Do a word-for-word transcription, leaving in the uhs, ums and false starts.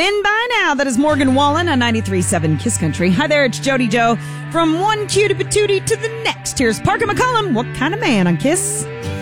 been by now. That is Morgan Wallen on ninety-three point seven Kiss Country. Hi there, it's Jody Joe. From one cutie patootie to the next, here's Parker McCollum. What kind of man on Kiss?